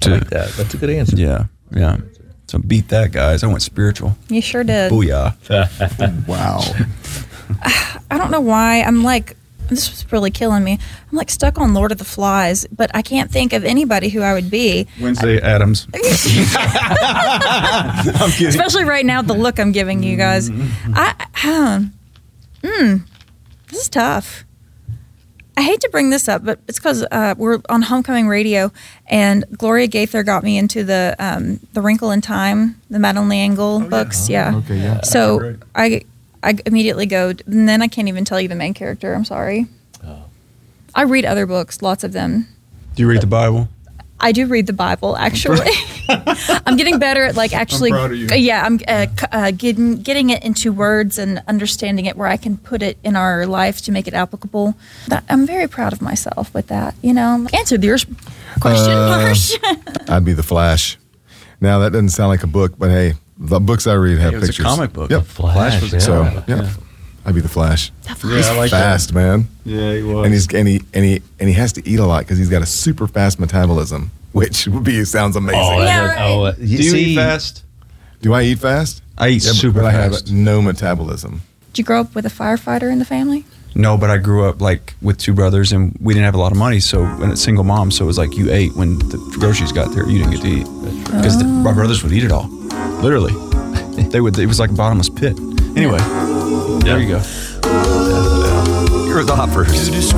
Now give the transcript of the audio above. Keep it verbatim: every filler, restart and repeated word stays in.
I like that. That's a good answer. Yeah, yeah. So beat that, guys. I went spiritual. You sure did. Booyah. Wow. I don't know why. I'm like, this was really killing me. I'm like stuck on Lord of the Flies, but I can't think of anybody who I would be. Wednesday Adams. I'm kidding. Especially right now, the look I'm giving you guys. I, um, mm, this is tough. I hate to bring this up, but it's because uh, we're on Homecoming Radio, and Gloria Gaither got me into the um, the Wrinkle in Time, the Madeleine L'Engle yeah. books. Oh, Yeah. okay, yeah. So I I immediately go, and then I can't even tell you the main character. I'm sorry. Oh. I read other books, lots of them. Do you read the Bible? I do read the Bible, actually. I'm getting better at like actually. proud of you. uh, Yeah, I'm uh, c- uh, getting getting it into words and understanding it where I can put it in our life to make it applicable. That, I'm very proud of myself with that. You know, answered your question, Uh, Marsh. I'd be the Flash. Now that doesn't sound like a book, but hey, the books I read have It was pictures. a comic book. Yep. Flash, was yeah. a So comic book. yeah, I'd be the Flash. Yeah, I like Fast, man. Yeah, he was. And he's and he and he and he has to eat a lot because he's got a super fast metabolism, which would be sounds amazing. Oh, Yeah, that- right. oh, uh, Do you see, eat fast? Do I eat fast? I eat Yeah, but- super but I have fast. no metabolism. Did you grow up with a firefighter in the family? No, but I grew up like with two brothers, and we didn't have a lot of money. So, and it's single mom, so it was like you ate when the groceries got there. You didn't get to eat because my brothers would eat it all. Literally, they would. It was like a bottomless pit. Anyway, there you go. You're the hoppers.